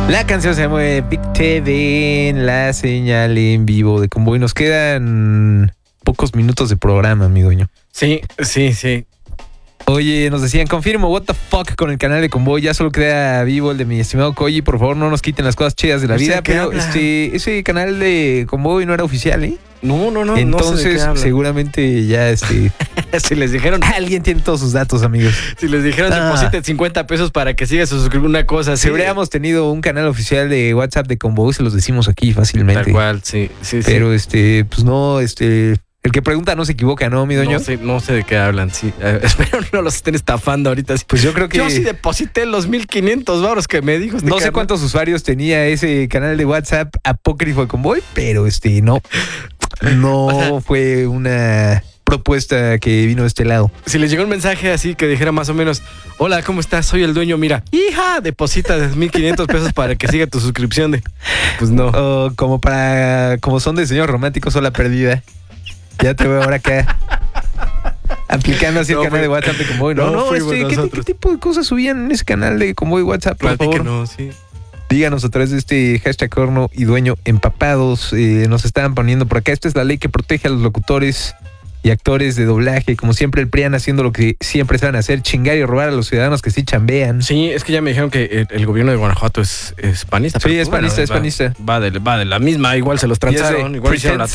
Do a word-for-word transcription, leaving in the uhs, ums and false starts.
La canción se llama Big T V en la señal en vivo de Convoy. Nos quedan pocos minutos de programa, mi dueño. Sí, sí, sí. Oye, nos decían, confirmo, what the fuck con el canal de Convoy, ya solo queda vivo el de mi estimado Koji, por favor no nos quiten las cosas chidas de la No sé vida, de qué pero habla. este ese canal de Convoy no era oficial, ¿eh? No, no, no. Entonces, no sé de qué hablan. seguramente ya este si les dijeron, alguien tiene todos sus datos, amigos. si les dijeron Ah. depositen cincuenta pesos para que siga suscribiendo una cosa así. Si hubiéramos tenido un canal oficial de WhatsApp de Convoy, se los decimos aquí fácilmente. Tal cual, sí, sí, sí. Pero este, pues no, este, el que pregunta no se equivoca, ¿no, mi dueño? No sé, no sé de qué hablan, sí. Eh, espero no los estén estafando ahorita. Sí. Pues yo creo que Yo sí deposité los mil quinientos baros que me dijo este no sé carnal. cuántos usuarios tenía ese canal de WhatsApp apócrifo de Convoy, pero este no, no O sea, fue una propuesta que vino de este lado. Si les llegó un mensaje así que dijera más o menos, hola, ¿cómo estás? Soy el dueño, mira, hija, deposita mil quinientos pesos para que siga tu suscripción de... Pues no. O como para, como son de señor romántico, sola perdida. Ya te veo ahora acá aplicando así No, el canal fue- de WhatsApp de Convoy. No, no, no, fuimos este, ¿qué, nosotros. ¿qué tipo de cosas subían en ese canal de Convoy WhatsApp, por favor? Platíquenos, sí. Díganos a través de este hashtag Horno y Dueño Empapados. Eh, nos estaban poniendo por acá. Esta es la ley que protege a los locutores y actores de doblaje. Como siempre, el PRIAN haciendo lo que siempre saben hacer, chingar y robar a los ciudadanos que sí chambean. Sí, es que ya me dijeron que el, el gobierno de Guanajuato es, es panista. Sí, pero es bueno, panista, es va- panista. Va de, va de la misma, igual se los Y es de transaron, igual hicieron la pretend